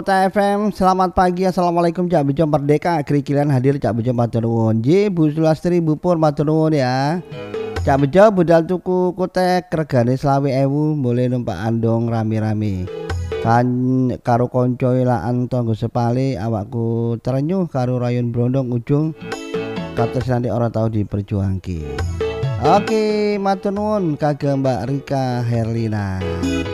Kota FM, selamat pagi, assalamualaikum Cak Bejo Merdeka, krikilan hadir Cak Bejo matur nuwun. Nggih, Bu Sulastri, Bu Pur matur nuwun ya. Cak Bejo budal tuku kutek regane 20.000, boleh numpak andong rame-rame. Kan karo kanca elaan tangga sepale awakku terenyuh karo rayon brondong ujung kados nanti ora tau diperjuangke. Oke, matur nuwun kagem Mbak Rika Herlina.